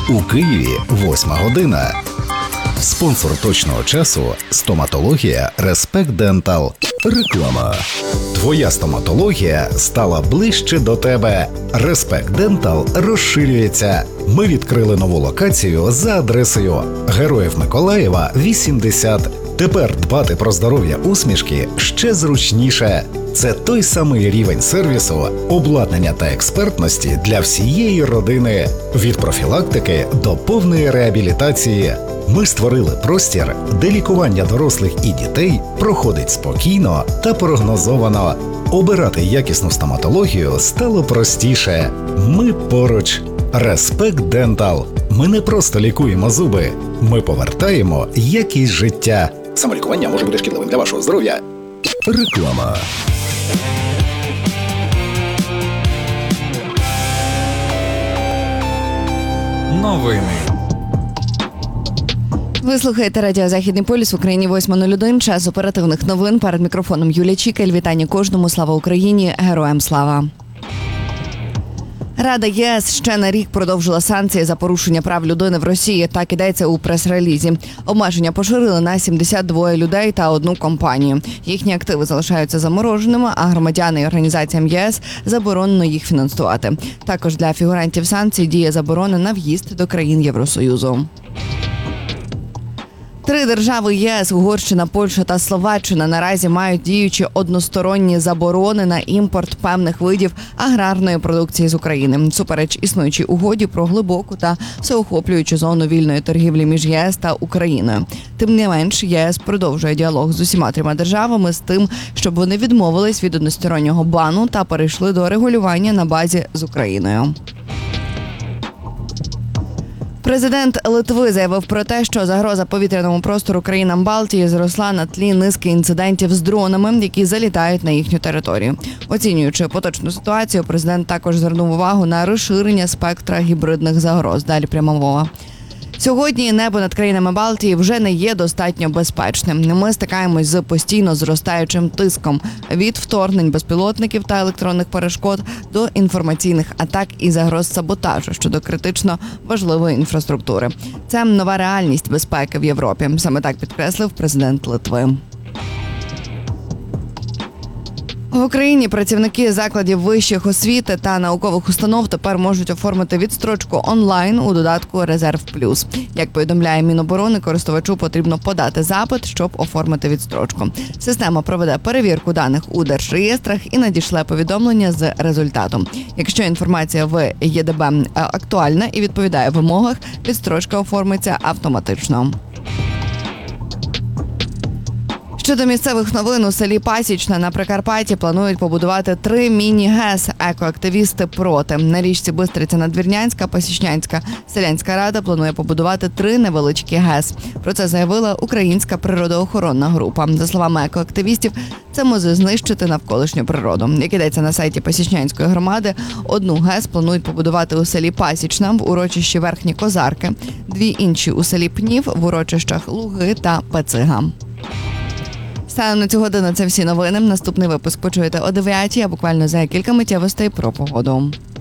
У Києві 8 година. Спонсор точного часу – стоматологія Respect Dental. Реклама. Твоя стоматологія стала ближче до тебе. Respect Dental розширюється. Ми відкрили нову локацію за адресою Героїв Миколаєва, 80. Тепер дбати про здоров'я усмішки ще зручніше. Це той самий рівень сервісу, обладнання та експертності для всієї родини. Від профілактики до повної реабілітації. Ми створили простір, де лікування дорослих і дітей проходить спокійно та прогнозовано. Обирати якісну стоматологію стало простіше. Ми поруч. Respect Dental. Ми не просто лікуємо зуби, ми повертаємо якість життя. Самолікування може бути шкідливим для вашого здоров'я. Реклама. Новини. Ви слухаєте Радіо Західний полюс в Україні 8:01. Час оперативних новин. Перед мікрофоном Юлія Чікель. Вітання кожному. Слава Україні. Героям слава. Рада ЄС ще на рік продовжила санкції за порушення прав людини в Росії. Так йдеться у прес-релізі. Обмеження поширили на 72 людей та одну компанію. Їхні активи залишаються замороженими, а громадяни і організаціям ЄС заборонено їх фінансувати. Також для фігурантів санкцій діє заборона на в'їзд до країн Євросоюзу. 3 держави ЄС – Угорщина, Польща та Словаччина – наразі мають діючі односторонні заборони на імпорт певних видів аграрної продукції з України. Супереч існуючій угоді про глибоку та всеохоплюючу зону вільної торгівлі між ЄС та Україною. Тим не менш, ЄС продовжує діалог з усіма 3 державами з тим, щоб вони відмовились від одностороннього бану та перейшли до регулювання на базі з Україною. Президент Литви заявив про те, що загроза повітряному простору країнам Балтії зросла на тлі низки інцидентів з дронами, які залітають на їхню територію. Оцінюючи поточну ситуацію, президент також звернув увагу на розширення спектра гібридних загроз. Далі пряма мова. Сьогодні небо над країнами Балтії вже не є достатньо безпечним. Ми стикаємось з постійно зростаючим тиском від вторгнень безпілотників та електронних перешкод до інформаційних атак і загроз саботажу щодо критично важливої інфраструктури. Це нова реальність безпеки в Європі. Саме так підкреслив президент Литви. В Україні працівники закладів вищих освіти та наукових установ тепер можуть оформити відстрочку онлайн у додатку «Резерв Плюс». Як повідомляє Міноборони, користувачу потрібно подати запит, щоб оформити відстрочку. Система проведе перевірку даних у держреєстрах і надішле повідомлення з результатом. Якщо інформація в ЄДБ актуальна і відповідає вимогах, відстрочка оформиться автоматично. Щодо місцевих новин, у селі Пасічна на Прикарпатті планують побудувати 3 міні-ГЕС. Екоактивісти проти. На річці Бистриця-Надвірнянська, Пасічнянська селянська рада планує побудувати 3 невеличкі ГЕС. Про це заявила Українська природоохоронна група. За словами екоактивістів, це може знищити навколишню природу. Як йдеться на сайті Пасічнянської громади, 1 ГЕС планують побудувати у селі Пасічна в урочищі Верхні Козарки, 2 інші у селі Пнів в урочищах Луги та Пецига. Станом на цю годину це всі новини. Наступний випуск почуєте о 9, а буквально за кілька миттєвостей про погоду.